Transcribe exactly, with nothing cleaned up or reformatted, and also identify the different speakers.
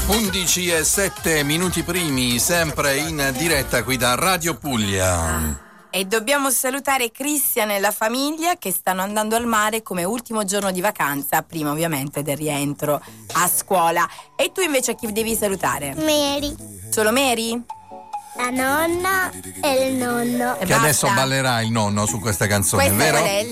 Speaker 1: undici e sette minuti primi, sempre in diretta qui da Radio Puglia.
Speaker 2: E dobbiamo salutare Cristian e la famiglia che stanno andando al mare come ultimo giorno di vacanza, prima ovviamente del rientro a scuola. E tu invece chi devi salutare?
Speaker 3: Mary,
Speaker 2: Solo Mary?
Speaker 3: la nonna e il nonno.
Speaker 2: E
Speaker 1: Che
Speaker 2: basta?
Speaker 1: adesso ballerà il nonno su questa canzone,
Speaker 2: Questa
Speaker 1: vero?
Speaker 2: è